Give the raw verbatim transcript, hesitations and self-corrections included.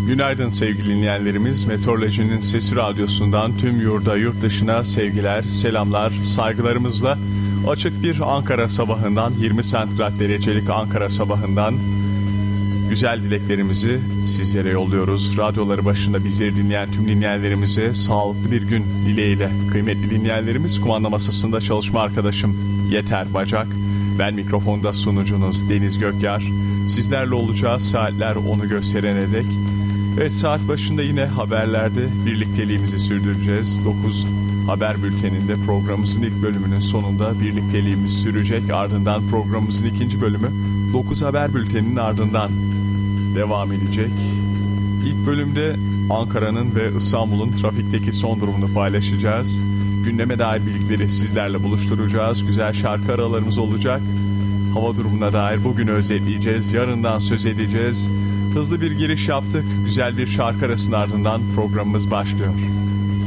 Günaydın sevgili dinleyenlerimiz. Meteorolojinin Sesi Radyosu'ndan tüm yurda, yurt dışına sevgiler, selamlar, saygılarımızla açık bir Ankara sabahından, yirmi santigrat derecelik Ankara sabahından güzel dileklerimizi sizlere yolluyoruz. Radyoları başında bizleri dinleyen tüm dinleyenlerimize sağlıklı bir gün dileğiyle. Kıymetli dinleyenlerimiz, kumanda masasında çalışma arkadaşım Yeter Bacak. Ben mikrofonda sunucunuz Deniz Gökyar. Sizlerle olacağız saatler onu gösterene dek. Evet, saat başında yine haberlerde birlikteliğimizi sürdüreceğiz. dokuz haber bülteninde programımızın ilk bölümünün sonunda birlikteliğimiz sürecek. Ardından programımızın ikinci bölümü dokuz haber bülteninin ardından devam edecek. İlk bölümde Ankara'nın ve İstanbul'un trafikteki son durumunu paylaşacağız. Gündeme dair bilgileri sizlerle buluşturacağız. Güzel şarkı aralarımız olacak. Hava durumuna dair bugün özetleyeceğiz. Yarından söz edeceğiz. Hızlı bir giriş yaptık. Güzel bir şarkı arasının ardından programımız başlıyor.